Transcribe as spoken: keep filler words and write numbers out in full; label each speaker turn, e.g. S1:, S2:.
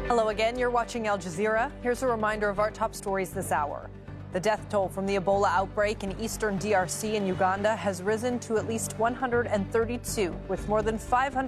S1: Hello again, you're watching Al Jazeera. Here's a reminder of our top stories this hour. The death toll from the Ebola outbreak in eastern D R C and Uganda has risen to at least one hundred thirty-two, with more than five hundred